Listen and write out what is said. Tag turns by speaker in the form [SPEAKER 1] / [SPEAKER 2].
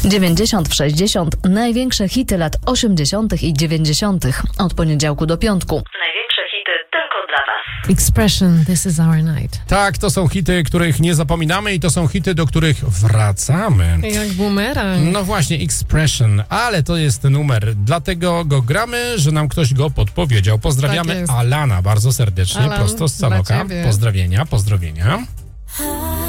[SPEAKER 1] 90 w 60. Największe hity lat 80. i 90. Od poniedziałku do piątku.
[SPEAKER 2] Największe hity tylko dla Was.
[SPEAKER 3] Expression, This Is Our Night.
[SPEAKER 4] Tak, to są hity, których nie zapominamy i to są hity, do których wracamy.
[SPEAKER 3] Jak bumerang.
[SPEAKER 4] No właśnie, Expression, ale to jest numer, dlatego go gramy, że nam ktoś go podpowiedział. Pozdrawiamy
[SPEAKER 3] Tak jest.
[SPEAKER 4] Alana bardzo serdecznie,
[SPEAKER 3] Alan,
[SPEAKER 4] prosto z
[SPEAKER 3] dla
[SPEAKER 4] Sanoka.
[SPEAKER 3] ciebie.
[SPEAKER 4] Pozdrowienia.